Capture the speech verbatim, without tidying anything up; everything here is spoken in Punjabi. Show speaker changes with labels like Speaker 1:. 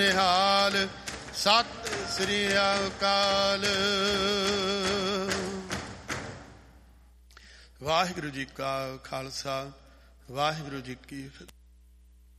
Speaker 1: ਨਿਹਾਲ। ਸਤਿ ਸ੍ਰੀ ਅਕਾਲ। ਵਾਹਿਗੁਰੂ ਜੀ ਕਾ ਖਾਲਸਾ, ਵਾਹਿਗੁਰੂ ਜੀ ਕੀ ਫਤਿਹ।